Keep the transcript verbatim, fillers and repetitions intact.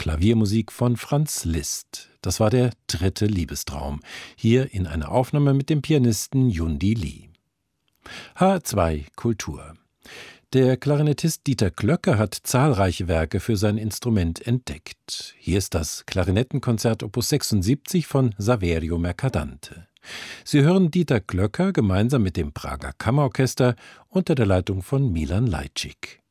Klaviermusik von Franz Liszt. Das war der dritte Liebestraum. Hier in einer Aufnahme mit dem Pianisten Yundi Lee. H zwei Kultur. Der Klarinettist Dieter Glöcker hat zahlreiche Werke für sein Instrument entdeckt. Hier ist das Klarinettenkonzert Opus sechsundsiebzig von Saverio Mercadante. Sie hören Dieter Glöcker gemeinsam mit dem Prager Kammerorchester unter der Leitung von Milan Lajcik.